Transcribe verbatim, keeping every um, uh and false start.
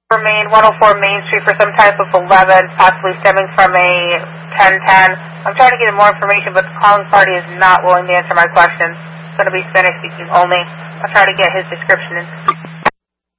for Main, one oh four Main Street for some type of eleven, possibly stemming from a ten ten. I'm trying to get more information, but the calling party is not willing to answer my questions. It's going to be Spanish speaking only. I'll try to get his description in.